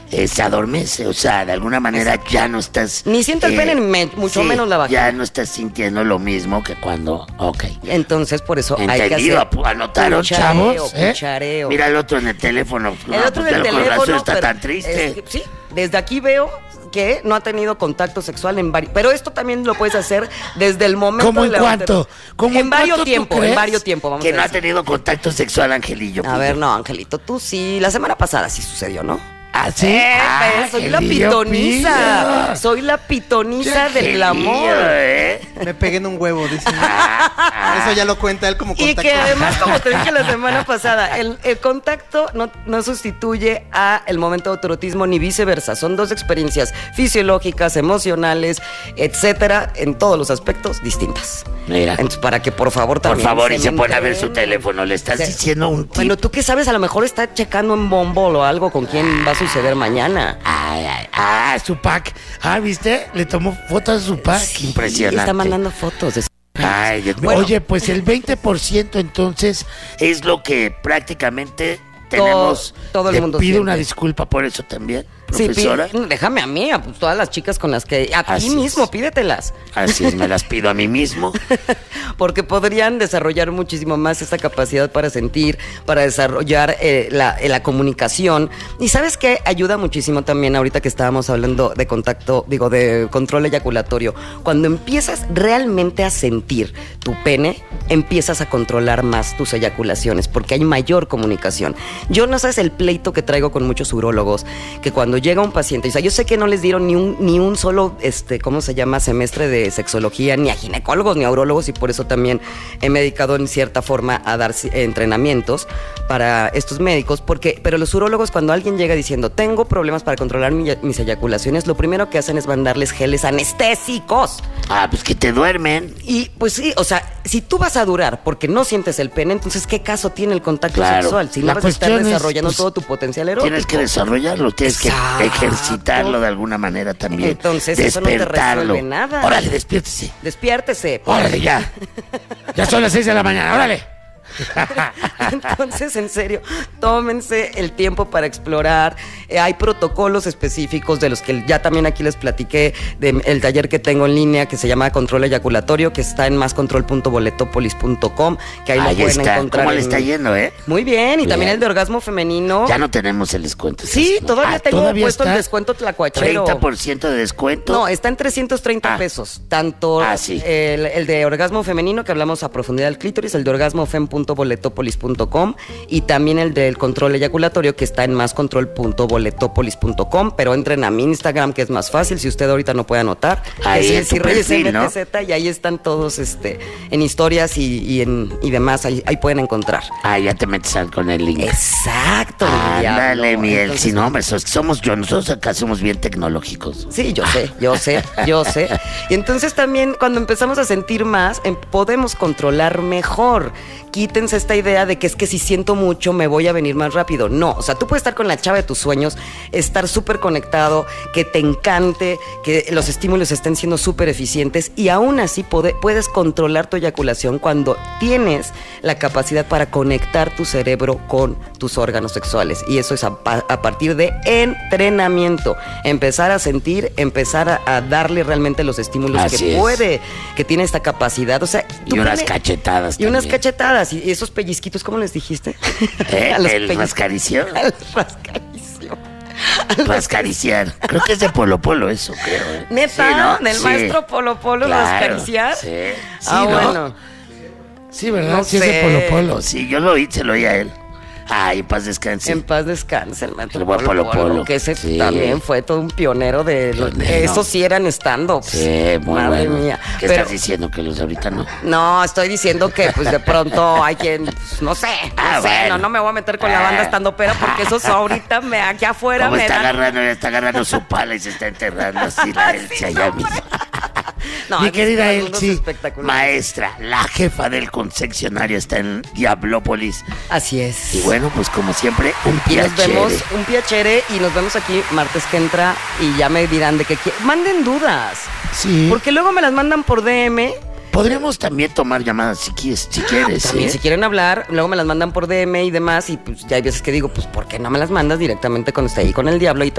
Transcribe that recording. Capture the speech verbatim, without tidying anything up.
eh, se adormece, o sea, de alguna manera Exacto. ya no estás... Ni siento el eh, pene, ni me, mucho sí, menos la vagina. Ya no estás sintiendo lo mismo que cuando... Ok. Entonces, por eso Entendido, hay que hacer... ¿Anotaron, cuchareo, chavos? ¿Eh? Cuchareo. Mira el otro en el teléfono. El no, otro en el teléfono, razón está pero, tan triste. Es que, sí, desde aquí veo... que no ha tenido contacto sexual en varios... Pero esto también lo puedes hacer desde el momento... ¿Cómo en de la cuánto? ¿Cómo en en varios tiempos, en varios tiempos, vamos que a no ha decir. tenido contacto sexual, Angelillo. A ver, no, Angelito, tú sí. La semana pasada sí sucedió, ¿no? ¿Ah, sí? Eh, ah, soy la pitoniza. Pillo. Soy la pitoniza del glamour. ¿Eh? Me pegué en un huevo, dice. Eso ya lo cuenta él como contacto. Y que además, como te dije la semana pasada, el, el contacto no, no sustituye a el momento de autoerotismo ni viceversa. Son dos experiencias fisiológicas, emocionales, etcétera, en todos los aspectos distintas. Mira. Entonces, para que por favor también. Por favor, se y se pone a ver su teléfono. Le estás se, diciendo un tip. Bueno, tú qué sabes, a lo mejor está checando en Bumble o algo con quién va a suceder mañana. Ay, ay, ah, su pack. Ah, ¿viste? Le tomó fotos a su pack. Sí, impresionante. Está mandando fotos de su... Ay, Dios mío. Bueno, oye, pues el veinte por ciento entonces es lo que prácticamente tenemos. Todo, todo el Te mundo pido siente. una disculpa por eso también, profesora. Sí, pide, déjame a mí, a pues, todas las chicas con las que... A Así ti mismo, es. pídetelas. Así es, me las pido a mí mismo. Porque podrían desarrollar muchísimo más esta capacidad para sentir, para desarrollar eh, la, eh, la comunicación. Y ¿sabes qué? Ayuda muchísimo también ahorita que estábamos hablando de contacto, digo, de control eyaculatorio. Cuando empiezas realmente a sentir tu pene, empiezas a controlar más tus eyaculaciones, porque hay mayor comunicación. Yo no sabes el pleito que traigo con muchos urólogos, que cuando llega un paciente, o sea, yo sé que no les dieron ni un, ni un solo, este, ¿cómo se llama? Semestre de sexología, ni a ginecólogos, ni a urólogos, y por eso también he medicado en cierta forma a dar entrenamientos para estos médicos, porque, pero los urólogos, cuando alguien llega diciendo, tengo problemas para controlar mi, mis eyaculaciones, lo primero que hacen es mandarles geles anestésicos. Ah, pues que te duermen. Y pues sí, o sea, si tú vas a durar porque no sientes el pene, entonces ¿qué caso tiene el contacto claro. sexual? Si no La vas a estar desarrollando es, pues, todo tu potencial erótico. Tienes que desarrollarlo, tienes Exacto. que ejercitarlo de alguna manera también. Entonces eso no te resuelve nada. Órale, despiértese. Despiértese. Órale, ya. Ya son las seis de la mañana, órale. Entonces, en serio, tómense el tiempo para explorar. Eh, hay protocolos específicos de los que ya también aquí les platiqué del taller que tengo en línea que se llama Control Eyaculatorio, que está en más control punto boletopolis punto com, que ahí, ahí lo pueden está. encontrar. ¿Cómo en... le está yendo, eh? Muy bien, y bien. también el de orgasmo femenino. Ya no tenemos el descuento. Sí, ¿no? todavía ah, tengo ¿todavía puesto está? el descuento tlacuachero. ¿treinta por ciento de descuento? No, está en trescientos treinta ah. pesos. Tanto ah, sí. el, el de orgasmo femenino, que hablamos a profundidad del clítoris, el de orgasmo fem punto boletopolis punto com, y también el del control eyaculatorio, que está en más control punto boletopolis punto com, pero entren a mi Instagram, que es más fácil, si usted ahorita no puede anotar. Ahí es en Reyes perfil, M T Z, ¿no? Y ahí están todos este, en historias y, y, en, y demás, ahí, ahí pueden encontrar. Ah, ya te metes con el link. Exacto. Ándale, miel. Si no, hombre, somos yo, nosotros acá somos bien tecnológicos. Sí, yo sé, yo sé, yo sé. Y entonces también cuando empezamos a sentir más, em, podemos controlar mejor. Quítense esta idea de que es que si siento mucho me voy a venir más rápido. No, o sea, tú puedes estar con la chava de tus sueños, estar súper conectado, que te encante, que los estímulos estén siendo súper eficientes, y aún así pode, puedes controlar tu eyaculación cuando tienes la capacidad para conectar tu cerebro con tus órganos sexuales. Y eso es a, a partir de entrenamiento. Empezar a sentir, empezar a, a darle realmente los estímulos así que es. puede, que tiene esta capacidad. O sea, y unas cachetadas Y también. unas cachetadas. Y esos pellizquitos, ¿cómo les dijiste? ¿Eh? ¿El rascaricio? Al rascaricio. Rascariciar. Creo que es de Polo Polo eso, creo. ¿eh? ¿Neta? Sí, ¿no? ¿Del sí. maestro Polo Polo claro, rascariciar? Sí. sí ah, ¿no? bueno. Sí, ¿verdad? No sí sé. es de Polo Polo. Sí, yo lo oí, se lo oí a él. Ay, en paz descanse. En paz descanse el maestro el buen Polo Polo, Polo, Polo. que ese Sí. también fue todo un pionero de... Pionero. Esos sí eran stand-ups. Sí, muy Madre bueno. mía. ¿Qué Pero, estás diciendo? Que los de ahorita no. No, estoy diciendo que pues de pronto hay quien, pues, no sé, no Ah, sé, bueno. no, no me voy a meter con la banda estandopera porque esos ahorita me aquí afuera ¿Cómo me está dan... agarrando? Está agarrando su pala y se está enterrando así la Elsie allá mismo. No, Mi querida Elsie, espectaculares. maestra, la jefa del concesionario está en Diablópolis. Así es. Y bueno, pues como siempre, un Y nos piacere. vemos, un piacere, y nos vemos aquí martes que entra, y ya me dirán de qué quieren. Manden dudas. Sí. Porque luego me las mandan por D M. Podríamos también tomar llamadas si quieres, si quieres. También ¿eh? si quieren hablar, luego me las mandan por D M y demás, y pues ya hay veces que digo, pues ¿por qué no me las mandas directamente cuando esté ahí con el diablo? Y